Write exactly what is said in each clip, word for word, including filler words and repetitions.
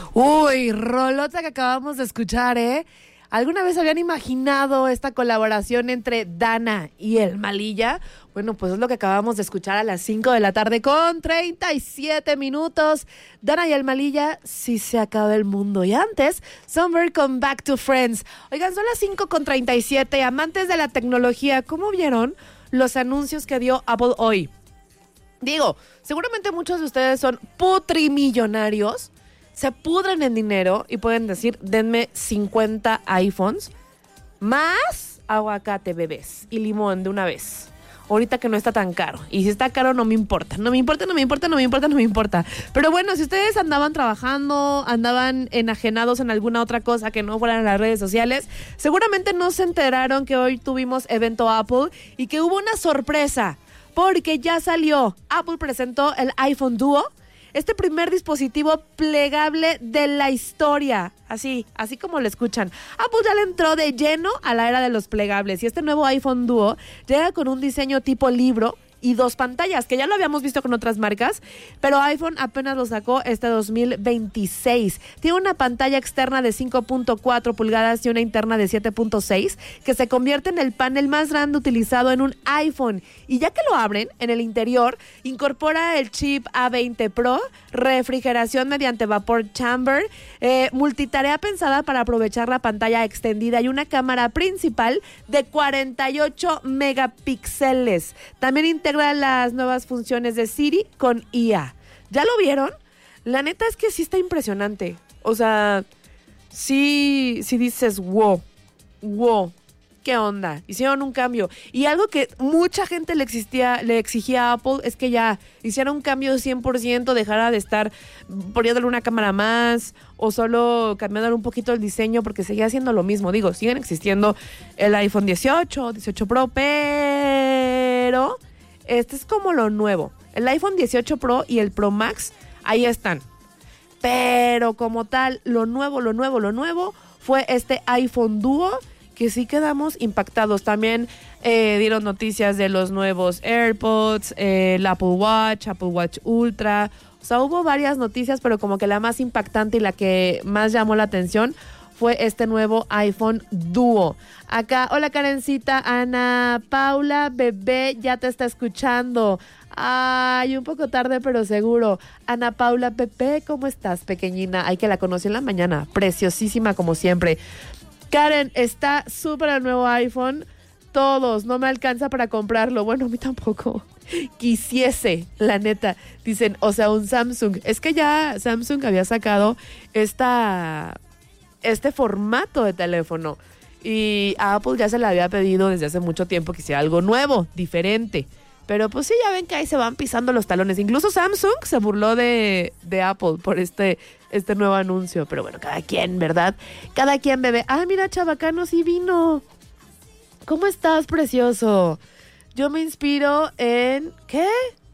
Uy, rolota que acabamos de escuchar, ¿eh? ¿Alguna vez habían imaginado esta colaboración entre Dana y el Malilla? Bueno, pues es lo que acabamos de escuchar a las cinco de la tarde con treinta y siete minutos. Dana y el Malilla, si se acaba el mundo. Y antes, Somewhere con Back to Friends. Oigan, son las cinco con treinta y siete. Amantes de la tecnología, ¿cómo vieron los anuncios que dio Apple hoy? Digo, seguramente muchos de ustedes son putrimillonarios, se pudren en dinero y pueden decir, denme cincuenta iPhones más aguacate, bebés, y limón de una vez. Ahorita que no está tan caro. Y si está caro, no me importa. No me importa, no me importa, no me importa, no me importa. Pero bueno, si ustedes andaban trabajando, andaban enajenados en alguna otra cosa que no fueran las redes sociales, seguramente no se enteraron que hoy tuvimos evento Apple y que hubo una sorpresa. Porque ya salió. Apple presentó el iPhone Duo. Este primer dispositivo plegable de la historia, así, así como lo escuchan. Apple ya le entró de lleno a la era de los plegables y este nuevo iPhone Duo llega con un diseño tipo libro y dos pantallas, que ya lo habíamos visto con otras marcas, pero iPhone apenas lo sacó este dos mil veintiséis. Tiene una pantalla externa de cinco punto cuatro pulgadas y una interna de siete punto seis, que se convierte en el panel más grande utilizado en un iPhone. Y ya que lo abren, en el interior, incorpora el chip A veinte Pro, refrigeración mediante vapor chamber, eh, multitarea pensada para aprovechar la pantalla extendida y una cámara principal de cuarenta y ocho megapíxeles. También integra las nuevas funciones de Siri con I A. ¿Ya lo vieron? La neta es que sí está impresionante. O sea, sí, sí dices, wow, wow, ¿qué onda? Hicieron un cambio. Y algo que mucha gente le, existía, le exigía a Apple es que ya hiciera un cambio cien por ciento, dejara de estar poniéndole una cámara más o solo cambiándole un poquito el diseño porque seguía haciendo lo mismo. Digo, siguen existiendo el iPhone dieciocho, dieciocho Pro, pero este es como lo nuevo. El iPhone dieciocho Pro y el Pro Max, ahí están. Pero como tal, lo nuevo, lo nuevo, lo nuevo fue este iPhone Duo, que sí quedamos impactados. También eh, dieron noticias de los nuevos AirPods, eh, el Apple Watch, Apple Watch Ultra. O sea, hubo varias noticias, pero como que la más impactante y la que más llamó la atención fue este nuevo iPhone Duo. Acá, hola Karencita, Ana Paula, bebé, ya te está escuchando. Ay, un poco tarde, pero seguro. Ana Paula, bebé, ¿cómo estás, pequeñina? Ay, que la conocí en la mañana, preciosísima como siempre. Karen, está súper el nuevo iPhone. Todos, no me alcanza para comprarlo. Bueno, a mí tampoco. Quisiese, la neta. Dicen, o sea, un Samsung. Es que ya Samsung había sacado esta... este formato de teléfono y a Apple ya se le había pedido desde hace mucho tiempo que hiciera algo nuevo, diferente, pero pues sí, ya ven que ahí se van pisando los talones. Incluso Samsung se burló de, de Apple por este, este nuevo anuncio, pero bueno, cada quien, ¿verdad? Cada quien, bebé. Ah, mira, Chabacano sí vino. ¿Cómo estás, precioso? Yo me inspiro en... ¿qué?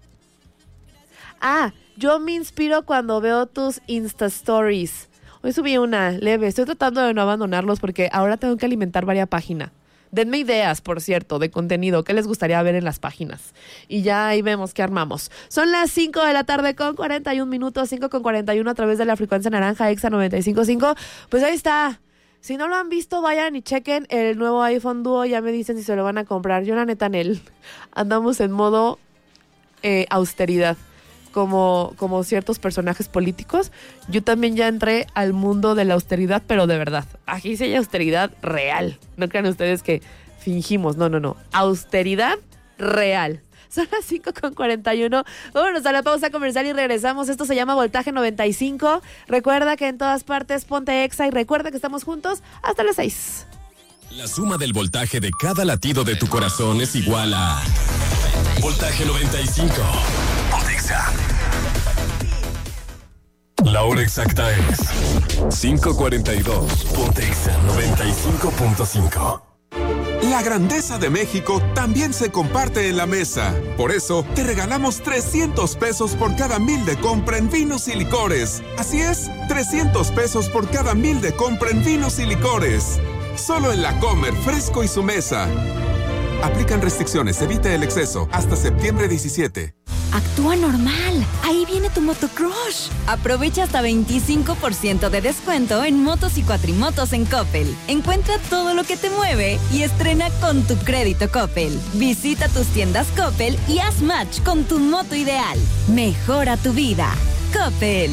Ah, yo me inspiro cuando veo tus Insta Stories. Hoy subí una leve, estoy tratando de no abandonarlos porque ahora tengo que alimentar varias páginas. Denme ideas, por cierto, de contenido, qué les gustaría ver en las páginas. Y ya ahí vemos qué armamos. Son las cinco de la tarde con cuarenta y un minutos, cinco con cuarenta y uno a través de la frecuencia naranja Exa noventa y cinco punto cinco. Pues ahí está. Si no lo han visto, vayan y chequen el nuevo iPhone Duo. Ya me dicen si se lo van a comprar. Yo la neta en él andamos en modo eh, austeridad. Como, como ciertos personajes políticos, yo también ya entré al mundo de la austeridad, pero de verdad. Aquí sí hay austeridad real. No crean ustedes que fingimos, no, no, no. Austeridad real. Son las cinco con cuarenta y uno. Vámonos a la pausa comercial y regresamos. Esto se llama Voltaje noventa y cinco. Recuerda que en todas partes ponte Exa y recuerda que estamos juntos hasta las seis. La suma del voltaje de cada latido de tu corazón es igual a Voltaje noventa y cinco. La hora exacta es cinco cuarenta y dos. Ponte Exa noventa y cinco punto cinco. La grandeza de México también se comparte en la mesa. Por eso, te regalamos trescientos pesos por cada mil de compra en vinos y licores. Así es, trescientos pesos por cada mil de compra en vinos y licores. Solo en La Comer, Fresco y Su Mesa. Aplican restricciones, evita el exceso. Hasta septiembre diecisiete. actúa normal. Ahí viene tu motocrush. Aprovecha hasta veinticinco por ciento de descuento en motos y cuatrimotos en Coppel. Encuentra todo lo que te mueve y estrena con tu crédito Coppel. Visita tus tiendas Coppel y haz match con tu moto ideal. Mejora tu vida. Coppel.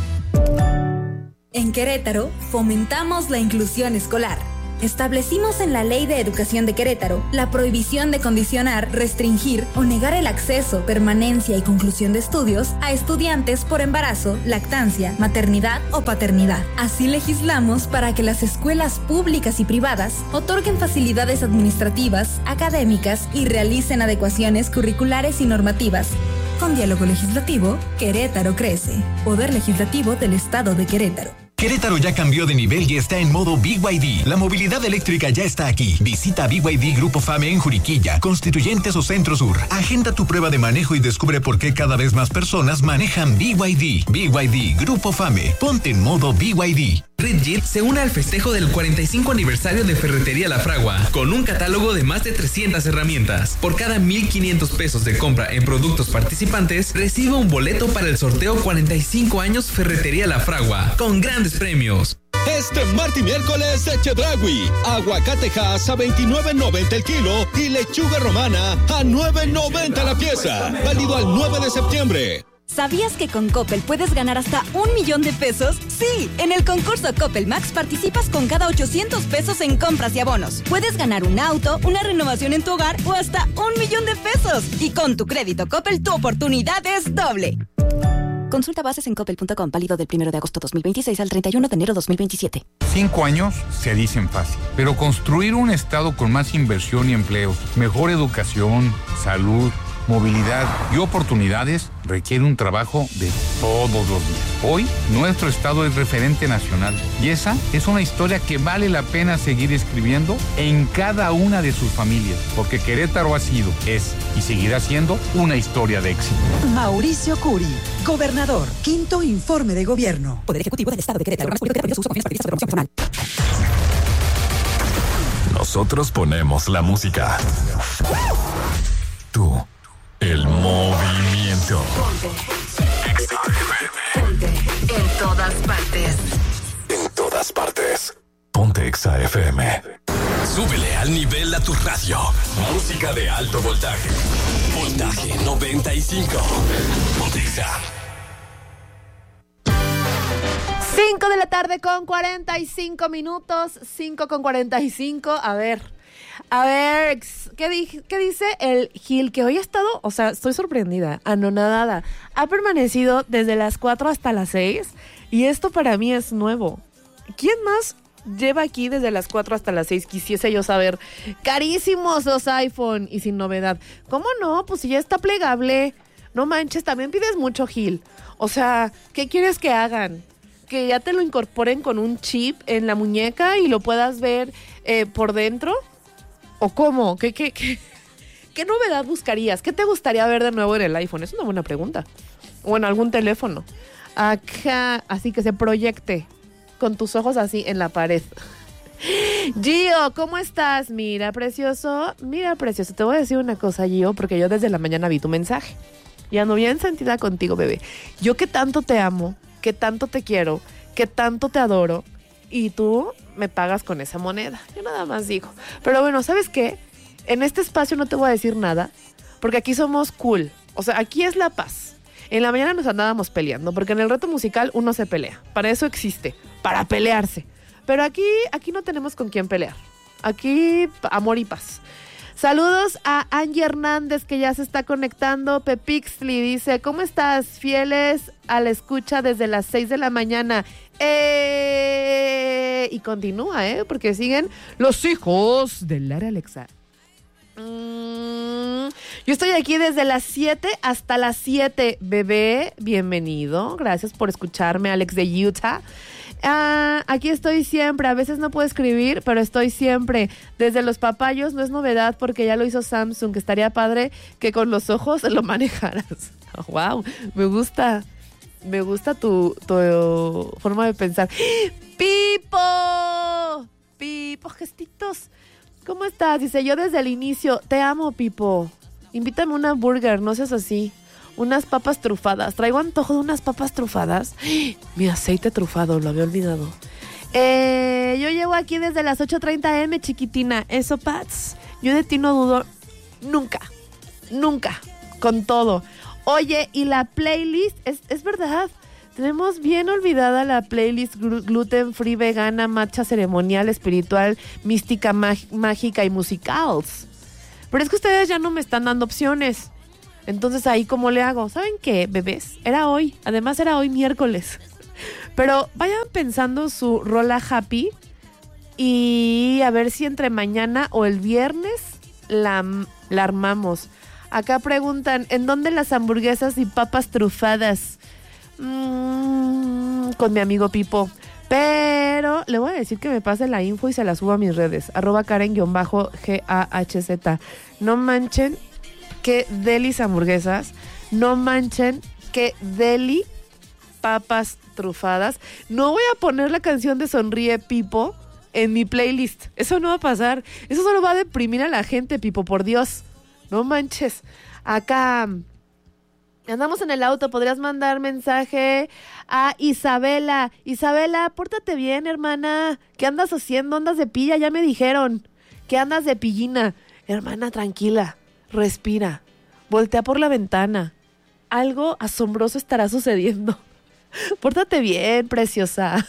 En Querétaro, fomentamos la inclusión escolar. Establecimos en la Ley de Educación de Querétaro la prohibición de condicionar, restringir o negar el acceso, permanencia y conclusión de estudios a estudiantes por embarazo, lactancia, maternidad o paternidad. Así legislamos para que las escuelas públicas y privadas otorguen facilidades administrativas, académicas y realicen adecuaciones curriculares y normativas. Con diálogo legislativo, Querétaro crece. Poder Legislativo del Estado de Querétaro. Querétaro ya cambió de nivel y está en modo B Y D. La movilidad eléctrica ya está aquí. Visita B Y D Grupo Fame en Juriquilla, Constituyentes o Centro Sur. Agenda tu prueba de manejo y descubre por qué cada vez más personas manejan B Y D. B Y D Grupo Fame. Ponte en modo B Y D. Red se une al festejo del cuarenta y cinco aniversario de Ferretería La Fragua, con un catálogo de más de trescientas herramientas. Por cada mil quinientos pesos de compra en productos participantes, recibe un boleto para el sorteo cuarenta y cinco años Ferretería La Fragua, con grandes premios. Este martes y miércoles de Chedraui, aguacate Hass a veintinueve noventa el kilo y lechuga romana a nueve noventa la pieza, válido al nueve de septiembre. ¿Sabías que con Coppel puedes ganar hasta un millón de pesos? Sí, en el concurso Coppel Max participas con cada ochocientos pesos en compras y abonos. Puedes ganar un auto, una renovación en tu hogar o hasta un millón de pesos. Y con tu crédito Coppel, tu oportunidad es doble. Consulta bases en coppel punto com, válido del primero de agosto dos mil veintiséis al treinta y uno de enero dos mil veintisiete. Cinco años se dicen fácil, pero construir un estado con más inversión y empleos, mejor educación, salud, movilidad y oportunidades requiere un trabajo de todos los días. Hoy, nuestro estado es referente nacional y esa es una historia que vale la pena seguir escribiendo en cada una de sus familias, porque Querétaro ha sido, es y seguirá siendo una historia de éxito. Mauricio Curi, gobernador, quinto informe de gobierno. Poder Ejecutivo del Estado de Querétaro. Nosotros ponemos la música. Tú, el movimiento. Ponte en todas partes. En todas partes. Ponte Exa F M. Súbele al nivel a tu radio. Música de alto voltaje. Voltaje noventa y cinco. Ponte Exa. cinco de la tarde con cuarenta y cinco minutos. cinco con cuarenta y cinco. A ver. A ver, ¿qué, di- ¿qué dice el Gil? Que hoy ha estado, o sea, estoy sorprendida, anonadada. Ha permanecido desde las cuatro hasta las seis y esto para mí es nuevo. ¿Quién más lleva aquí desde las cuatro hasta las seis? Quisiese yo saber. Carísimos los iPhone y sin novedad. ¿Cómo no? Pues si ya está plegable. No manches, también pides mucho, Gil. O sea, ¿qué quieres que hagan? ¿Que ya te lo incorporen con un chip en la muñeca y lo puedas ver eh, por dentro? ¿O cómo? ¿Qué, qué, qué, ¿Qué novedad buscarías? ¿Qué te gustaría ver de nuevo en el iPhone? Es una buena pregunta. O en algún teléfono. Acá, así que se proyecte con tus ojos así en la pared. Gio, ¿cómo estás? Mira, precioso. Mira, precioso. Te voy a decir una cosa, Gio, porque yo desde la mañana vi tu mensaje. Y ando bien sentida contigo, bebé. Yo que tanto te amo, que tanto te quiero, que tanto te adoro. Y tú me pagas con esa moneda. Yo nada más digo. Pero bueno, ¿sabes qué? En este espacio no te voy a decir nada, porque aquí somos cool. O sea, aquí es la paz. En la mañana nos andábamos peleando, porque en el reto musical uno se pelea. Para eso existe, para pelearse. Pero aquí, aquí no tenemos con quién pelear. Aquí, amor y paz. Saludos a Angie Hernández, que ya se está conectando. Pepixli dice, ¿cómo estás? Fieles a la escucha desde las seis de la mañana. ¡Eh! Y continúa, ¿eh? Porque siguen los hijos de Lara Alexa. Mm, yo estoy aquí desde las siete hasta las siete, bebé. Bienvenido. Gracias por escucharme, Alex de Utah. Ah, aquí estoy siempre. A veces no puedo escribir, pero estoy siempre. Desde los papayos no es novedad porque ya lo hizo Samsung, que estaría padre que con los ojos lo manejaras. Oh, wow, me gusta. Me gusta tu, tu forma de pensar. ¡Pipo! ¡Pipo! Gestitos. ¿Cómo estás? Dice, yo desde el inicio, te amo, Pipo. Invítame una burger, no seas así. Unas papas trufadas. Traigo antojo de unas papas trufadas. Mi aceite trufado, lo había olvidado. Eh, yo llego aquí desde las ocho treinta eme, chiquitina. Eso, Pats. Yo de ti no dudo nunca. Nunca. Con todo. Oye, y la playlist, es, es verdad. Tenemos bien olvidada la playlist gluten free, vegana, matcha ceremonial, espiritual, mística, mag- mágica y musicals. Pero es que ustedes ya no me están dando opciones. Entonces ahí ¿cómo le hago? ¿Saben qué, bebés? Era hoy. Además era hoy miércoles. Pero vayan pensando su rola happy y a ver si entre mañana o el viernes la, la armamos. Acá preguntan, ¿en dónde las hamburguesas y papas trufadas? Mm, con mi amigo Pipo. Pero le voy a decir que me pase la info y se la subo a mis redes. Arroba Karen-G A H Z. No manchen que delis hamburguesas. No manchen que deli papas trufadas. No voy a poner la canción de Sonríe Pipo en mi playlist. Eso no va a pasar. Eso solo va a deprimir a la gente, Pipo, por Dios. No manches. Acá andamos en el auto, podrías mandar mensaje a Isabela. Isabela, pórtate bien, hermana. ¿Qué andas haciendo? ¿Andas de pilla? Ya me dijeron. ¿Qué andas de pillina? Hermana, tranquila. Respira. Voltea por la ventana. Algo asombroso estará sucediendo. Pórtate bien, preciosa.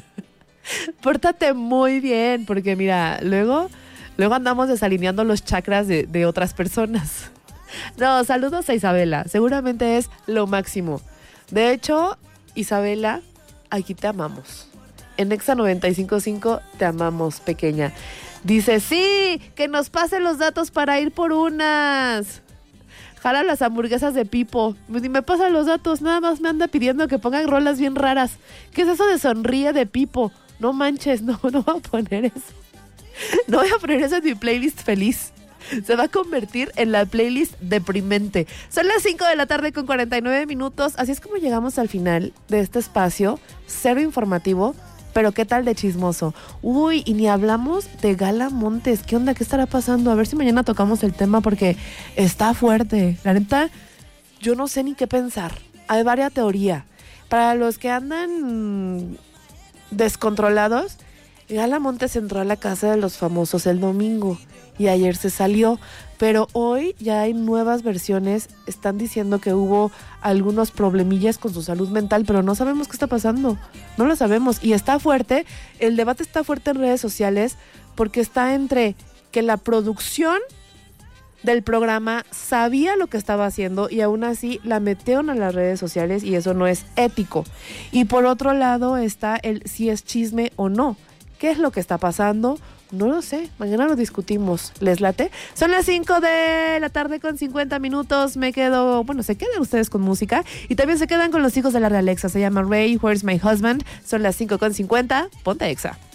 Pórtate muy bien, porque mira, luego, luego andamos desalineando los chakras de, de otras personas. No, saludos a Isabela. Seguramente es lo máximo. De hecho, Isabela, aquí te amamos. En Exa noventa y cinco punto cinco te amamos, pequeña. Dice, sí, que nos pasen los datos para ir por unas. Jala las hamburguesas de Pipo. Ni me pasan los datos, nada más me anda pidiendo que pongan rolas bien raras. ¿Qué es eso de Sonríe de Pipo? No manches, no, no voy a poner eso. No voy a poner eso en mi playlist feliz. Se va a convertir en la playlist deprimente. Son las cinco de la tarde con cuarenta y nueve minutos. Así es como llegamos al final de este espacio. Cero informativo, pero ¿qué tal de chismoso? Uy, y ni hablamos de Gala Montes. ¿Qué onda? ¿Qué estará pasando? A ver si mañana tocamos el tema porque está fuerte. La neta, yo no sé ni qué pensar. Hay varias teorías. Para los que andan descontrolados, Gala Montes entró a la casa de los famosos el domingo y ayer se salió, pero hoy ya hay nuevas versiones. Están diciendo que hubo algunos problemillas con su salud mental, pero no sabemos qué está pasando, no lo sabemos, y está fuerte, el debate está fuerte en redes sociales, porque está entre que la producción del programa sabía lo que estaba haciendo y aún así la metieron a las redes sociales y eso no es ético, y por otro lado está el si es chisme o no. ¿Qué es lo que está pasando? No lo sé, mañana lo discutimos. ¿Les late? Son las cinco de la tarde con cincuenta minutos. Me quedo, bueno, se quedan ustedes con música y también se quedan con los hijos de la Realexa. Se llama Ray, Where's My Husband. Son las cinco con cincuenta. Ponte Exa.